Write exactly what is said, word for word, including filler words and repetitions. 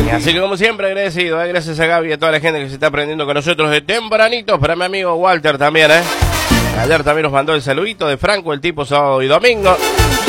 Así que como siempre agradecido, ¿eh? Gracias a Gaby y a toda la gente que se está aprendiendo con nosotros de tempranito. Para mi amigo Walter también, ¿eh? Ayer también nos mandó el saludito de Franco, el tipo sábado y domingo.